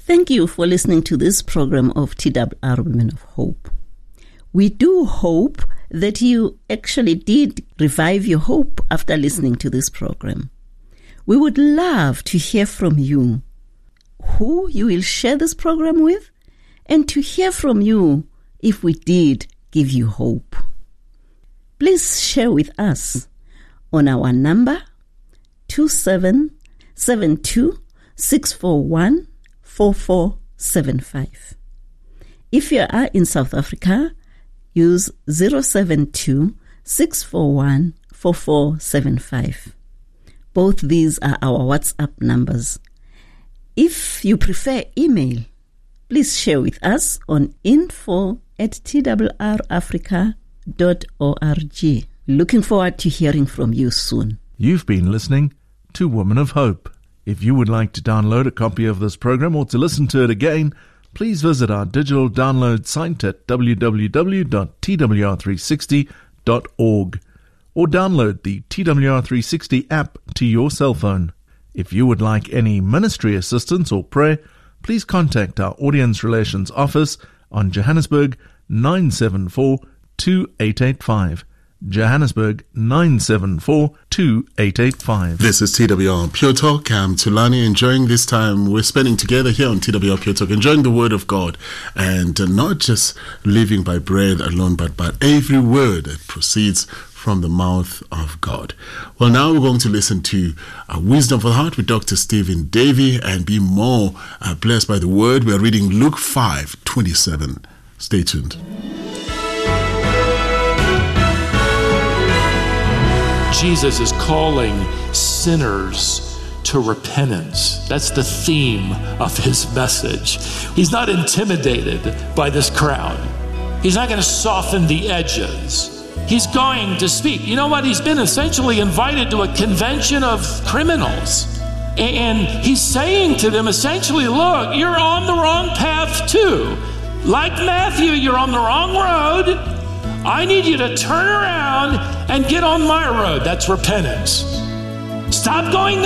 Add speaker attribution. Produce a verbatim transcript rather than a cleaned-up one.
Speaker 1: Thank you for listening to this program of T W R Women of Hope. We do hope that you actually did revive your hope after listening to this program. We would love to hear from you, who you will share this program with, and to hear from you if we did give you hope. Please share with us on our number two seven seven two, six four one, four four seven five. If you are in South Africa, use zero seven two, six four one, four four seven five. Both these are our WhatsApp numbers. If you prefer email, please share with us on info at t w r africa dot org. Looking forward to hearing from you soon.
Speaker 2: You've been listening to Women of Hope. If you would like to download a copy of this program or to listen to it again, please visit our digital download site at w w w dot t w r three sixty dot org or download the T W R three sixty app to your cell phone. If you would like any ministry assistance or prayer, please contact our Audience Relations Office on Johannesburg nine seven four, two eight eight five. Johannesburg nine seven four, two eight eight five.
Speaker 3: This is T W R Pure Talk. I'm Tulani, enjoying this time we're spending together here on T W R Pure Talk, enjoying the Word of God, and uh, not just living by bread alone, but by every word that proceeds from the mouth of God. Well, now we're going to listen to uh, Wisdom for the Heart with Doctor Stephen Davey and be more uh, blessed by the Word. We're reading Luke five twenty-seven. Stay tuned.
Speaker 4: Jesus is calling sinners to repentance. That's the theme of his message. He's not intimidated by this crowd. He's not going to soften the edges. He's going to speak. You know what? He's been essentially invited to a convention of criminals. And he's saying to them essentially, look, you're on the wrong path too. Like Matthew, you're on the wrong road. I need you to turn around and get on my road. That's repentance. Stop going